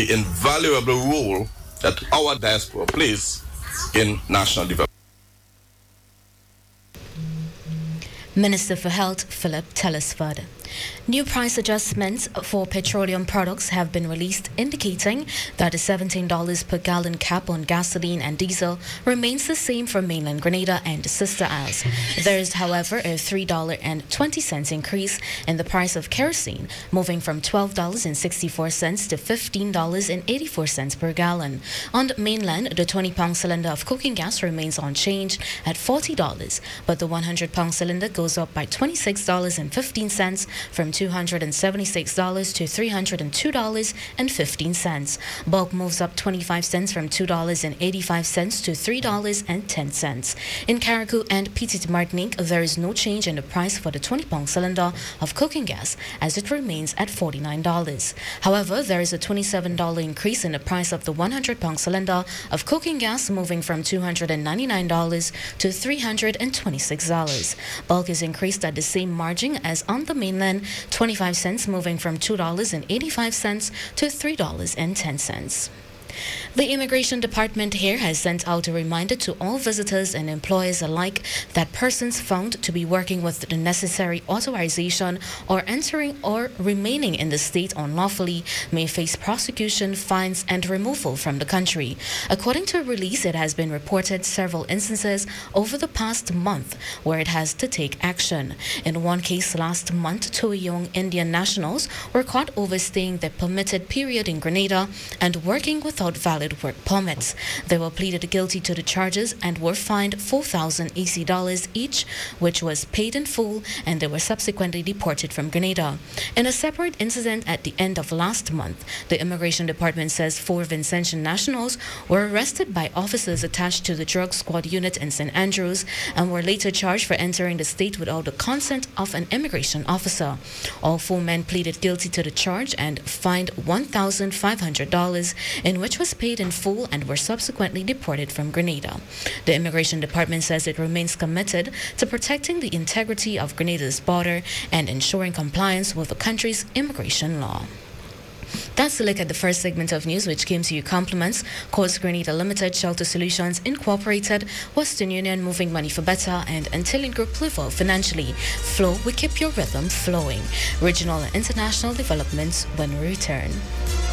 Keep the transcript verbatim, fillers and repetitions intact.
the invaluable role that our diaspora plays in national development. Minister for Health, Philip Telesford. New price adjustments for petroleum products have been released, indicating that the seventeen dollars per gallon cap on gasoline and diesel remains the same for mainland Grenada and sister isles. There is, however, a three dollars and twenty cents increase in the price of kerosene, moving from twelve dollars and sixty-four cents to fifteen dollars and eighty-four cents per gallon. On the mainland, the twenty pound cylinder of cooking gas remains unchanged at forty dollars, but the one hundred pound cylinder goes up by twenty-six dollars and fifteen cents from two hundred seventy-six dollars to three hundred two dollars and fifteen cents. Bulk moves up twenty-five cents from two dollars and eighty-five cents to three dollars and ten cents. In Carriacou and Petite Martinique, there is no change in the price for the twenty pound cylinder of cooking gas, as it remains at forty-nine dollars. However, there is a twenty-seven dollars increase in the price of the one hundred pound cylinder of cooking gas, moving from two hundred ninety-nine dollars to three hundred twenty-six dollars. Bulk is increased at the same margin as on the mainland, twenty-five cents, moving from two dollars and eighty-five cents to three dollars and ten cents. The Immigration Department here has sent out a reminder to all visitors and employers alike that persons found to be working with the necessary authorization or entering or remaining in the state unlawfully may face prosecution, fines, and removal from the country. According to a release, it has been reported several instances over the past month where it has to take action. In one case last month, two young Indian nationals were caught overstaying their permitted period in Grenada and working without valid work permits. They were pleaded guilty to the charges and were fined four thousand A C dollars each, which was paid in full, and they were subsequently deported from Grenada. In a separate incident at the end of last month, the Immigration Department says four Vincentian nationals were arrested by officers attached to the Drug Squad unit in Saint Andrews and were later charged for entering the state without the consent of an immigration officer. All four men pleaded guilty to the charge and fined one thousand five hundred dollars, in which was paid in full, and were subsequently deported from Grenada. The Immigration Department says it remains committed to protecting the integrity of Grenada's border and ensuring compliance with the country's immigration law. That's a look at the first segment of news, which came to you compliments Coast Grenada Limited, Shelter Solutions Incorporated, Western Union Moving Money for Better, and Antillean Group Live Financially. Flow, we keep your rhythm flowing. Regional and international developments when we return.